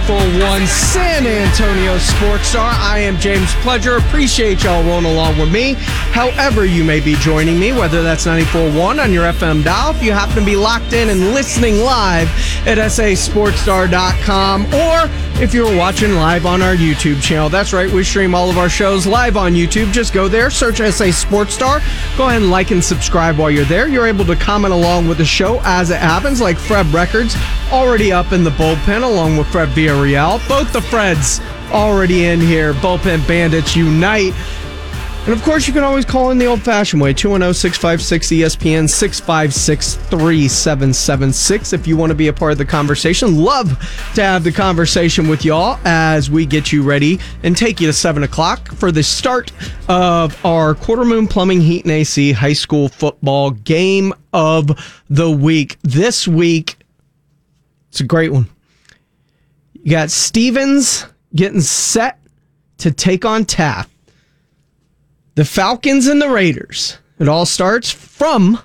94.1 San Antonio Sports Star. I am James Pledger. Appreciate y'all rolling along with me. However you may be joining me, whether that's 94.1 on your FM dial, if you happen to be locked in and listening live at sasportstar.com, or if you're watching live on our YouTube channel. That's right, we stream all of our shows live on YouTube. Just go there, search SA Sports Star. Go ahead and like and subscribe while you're there. You're able to comment along with the show as it happens, like Fred Records, already up in the bullpen along with Fred Villarreal. Both the Freds already in here. Bullpen Bandits unite. And of course, you can always call in the old-fashioned way, 210-656-ESPN, 656-3776 if you want to be a part of the conversation. Love to have the conversation with y'all as we get you ready and take you to 7 o'clock for the start of our Quarter Moon Plumbing, Heat, and AC high school football game of the week. This week, it's a great one. You got Stevens getting set to take on Taft. The Falcons and the Raiders. It all starts from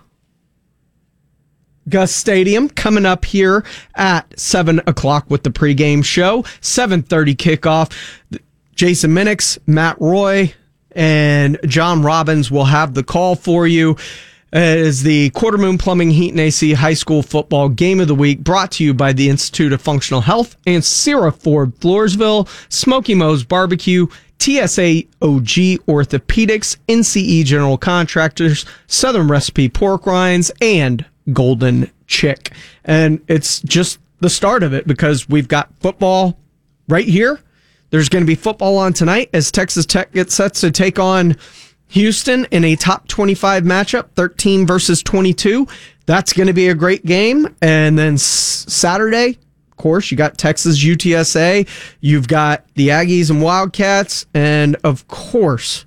Gus Stadium, coming up here at 7 o'clock with the pregame show. 7:30 kickoff. Jason Minix, Matt Roy, and John Robbins will have the call for you. It is the Quarter Moon Plumbing, Heat, and AC high school football game of the week, brought to you by the Institute of Functional Health and Sierra Ford Floresville, Smoky Moe's Barbecue, TSA OG Orthopedics, NCE General Contractors, Southern Recipe Pork Rinds, and Golden Chick. And it's just the start of it because we've got football right here. There's going to be football on tonight as Texas Tech gets set to take on Houston in a top 25 matchup, 13 versus 22. That's going to be a great game. And then Saturday, of course, you got Texas UTSA. You've got the Aggies and Wildcats. And, of course,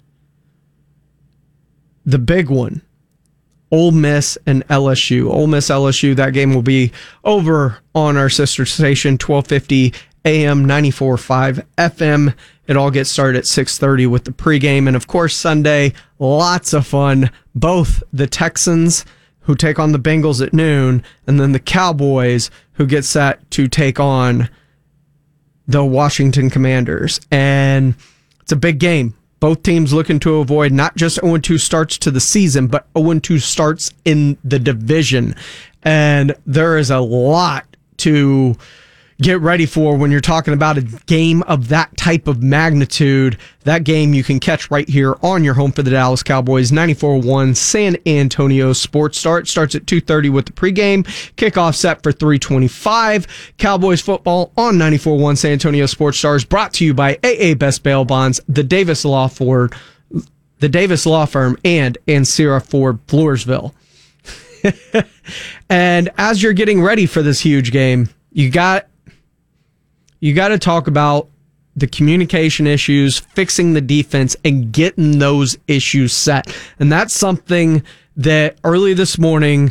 the big one, Ole Miss and LSU. Ole Miss, LSU, that game will be over on our sister station, 1250 AM, 94.5 FM. It all gets started at 6:30 with the pregame. And, of course, Sunday, lots of fun. Both the Texans, who take on the Bengals at noon, and then the Cowboys, who get set to take on the Washington Commanders. And it's a big game. Both teams looking to avoid not just 0-2 starts to the season, but 0-2 starts in the division. And there is a lot to get ready for when you're talking about a game of that type of magnitude. That game you can catch right here on your home for the Dallas Cowboys, 94.1 San Antonio Sports Star. It starts at 2:30 with the pregame. Kickoff set for 3:25. Cowboys football on 94.1 San Antonio Sports Stars, brought to you by AA Best Bail Bonds, the Davis Law Firm, and Sierra Ford Floresville. And as you're getting ready for this huge game, you got to talk about the communication issues, fixing the defense, and getting those issues set. And that's something that early this morning,